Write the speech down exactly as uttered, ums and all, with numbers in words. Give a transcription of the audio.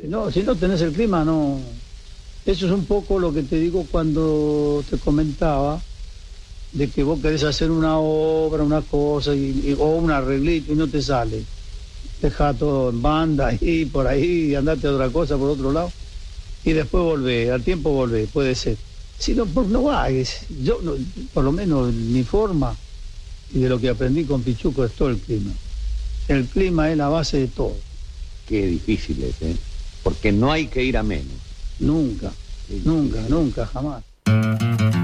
No, si no tenés el clima, no. Eso es un poco lo que te digo cuando te comentaba de que vos querés hacer una obra, una cosa, y, y- o un arreglito y no te sale. Deja todo en banda y por ahí y andate a otra cosa por otro lado y después volvé, al tiempo volvé, puede ser. Si no, por- no va, es- yo no- por lo menos mi forma y de lo que aprendí con Pichuco es todo el clima. El clima es la base de todo. Qué difícil es, ¿eh? Porque no hay que ir a menos. Nunca, Qué nunca, difícil. nunca, jamás.